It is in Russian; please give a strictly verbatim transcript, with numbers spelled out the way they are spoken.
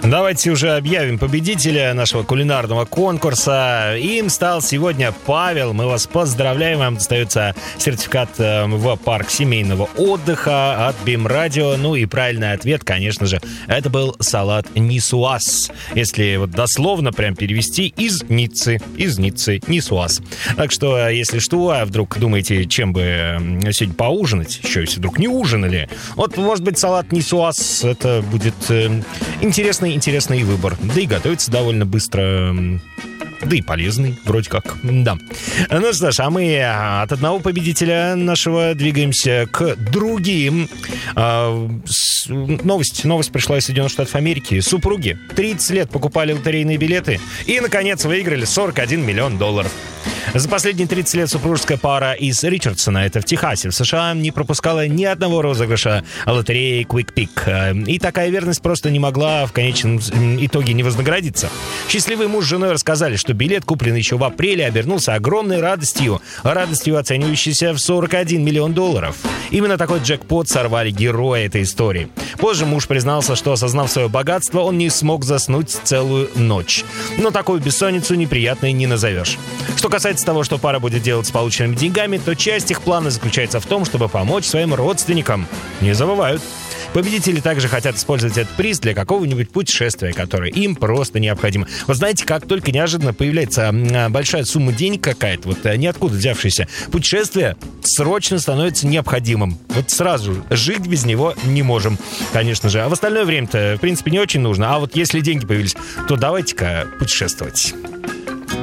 Давайте уже объявим победителя нашего кулинарного конкурса. Им стал сегодня Павел. Мы вас поздравляем. Вам достается сертификат в парк семейного отдыха от БИМ-радио. Ну и правильный ответ, конечно же, это был салат нисуаз. Если вот дословно прям перевести, из Ниццы. Из Ниццы. Нисуаз. Так что, если что, а вдруг думаете, чем бы сегодня поужинать, еще если вдруг не ужинали, вот, может быть, салат нисуаз, это будет интересный Интересный выбор. Да и готовится довольно быстро. Да и полезный, вроде как. Да. Ну что ж, а мы от одного победителя нашего двигаемся к другим. Новость. Новость пришла из Соединенных Штатов Америки. Супруги тридцать лет покупали лотерейные билеты и, наконец, выиграли сорок один миллион долларов. За последние тридцать лет супружеская пара из Ричардсона, это в Техасе, в США, не пропускала ни одного розыгрыша лотереи Quick Pick. И такая верность просто не могла в конечном итоге не вознаградиться. Счастливый муж с женой рассказали, что билет, купленный еще в апреле, обернулся огромной радостью, радостью, оценивающейся в сорок один миллион долларов. Именно такой джекпот сорвали герои этой истории. Позже муж признался, что, осознав свое богатство, он не смог заснуть целую ночь. Но такую бессонницу неприятной не назовешь. Что касается того, что пара будет делать с полученными деньгами, то часть их плана заключается в том, чтобы помочь своим родственникам. Не забывают. Победители также хотят использовать этот приз для какого-нибудь путешествия, которое им просто необходимо. Вы знаете, как только неожиданно появляется большая сумма денег какая-то, вот ниоткуда взявшаяся, путешествие срочно становится необходимым. Вот сразу жить без него не можем, конечно же. А в остальное время-то, в принципе, не очень нужно. А вот если деньги появились, то давайте-ка путешествовать.